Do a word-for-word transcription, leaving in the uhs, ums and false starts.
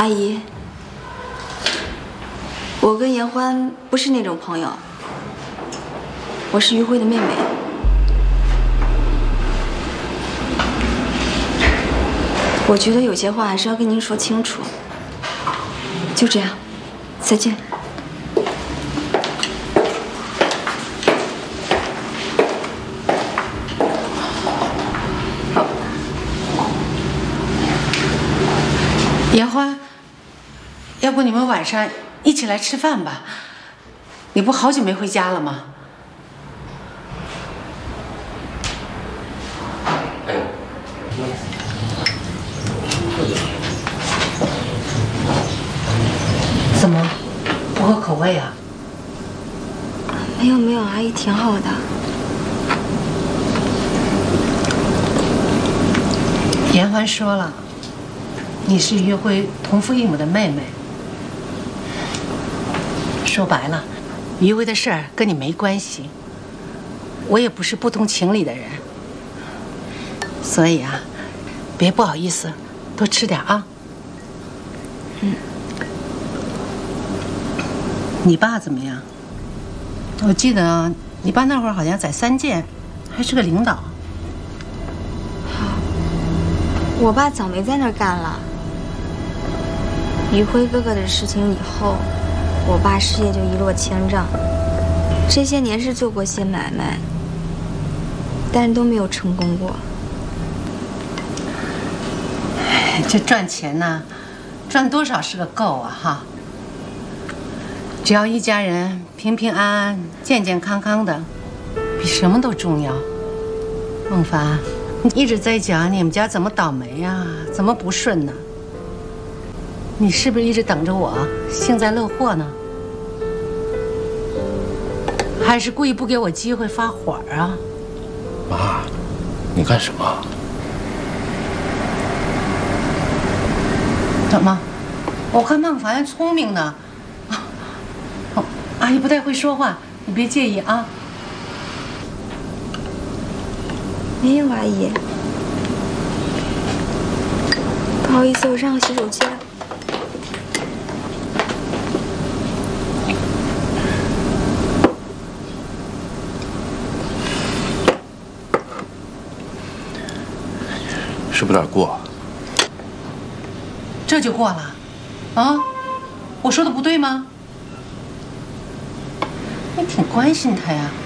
阿姨，我跟严欢不是那种朋友，我是于辉的妹妹。我觉得有些话还是要跟您说清楚。就这样，再见。 严欢，要不你们晚上一起来吃饭吧？你不好久没回家了吗？怎么，不合口味啊？ 没有没有，阿姨挺好的。 严欢说了。 你是于辉同父异母的妹妹，说白了，于辉的事儿跟你没关系，我也不是不通情理的人，所以啊，别不好意思，多吃点啊。 嗯。 你爸怎么样？我记得你爸那会儿好像在三建，还是个领导。 我爸早没在那儿干了。 于辉哥哥的事情以后，我爸事业就一落千丈。这些年是做过些买卖，但是都没有成功过。 这赚钱呢，赚多少是个够啊哈！只要一家人平平安安、健健康康的，比什么都重要。孟凡，你一直在讲你们家怎么倒霉呀，怎么不顺呢？ 你是不是一直等着我幸灾乐祸呢？还是故意不给我机会发火啊？ 妈，你干什么？ 怎么？我看孟凡聪明呢。啊，哦，阿姨不太会说话，你别介意啊。 没有，阿姨。不好意思，我上个洗手间。 是不是有点过？ 这就过了？啊？我说的不对吗？你挺关心他呀。